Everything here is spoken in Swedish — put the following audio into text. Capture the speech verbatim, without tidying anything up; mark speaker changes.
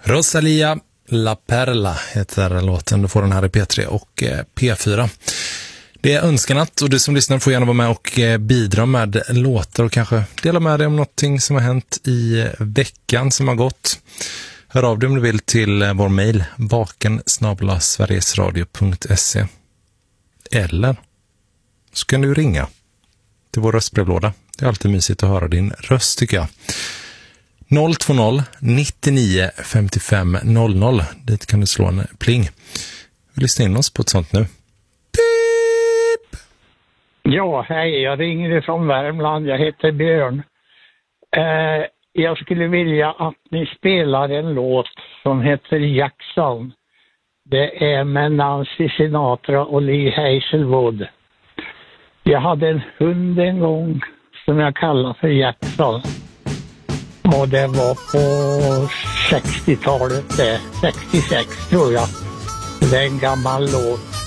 Speaker 1: Rosalia La Perla heter låten. Du får den här i P tre och P fyra. Det är önskanat och du som lyssnar får gärna vara med och bidra med låtar och kanske dela med dig om någonting som har hänt i veckan som har gått. Hör av dig om du vill till vår mejl vaken snabel-a sverigesradio punkt se eller så kan du ringa till vår röstbrevlåda. Det är alltid mysigt att höra din röst tycker jag. noll två noll nittionio femtiofem noll noll. Dit kan du slå en pling. Vi lyssnar in oss på ett sånt nu. Pip!
Speaker 2: Ja, hej. Jag ringer från Värmland. Jag heter Björn. Eh, jag skulle vilja att ni spelar en låt som heter Jackson. Det är med Nancy Sinatra och Lee Hazelwood. Jag hade en hund en gång som jag kallar för Jackson. Och det var på sextiotalet, det, sextiosex tror jag. Det är en gammal låt.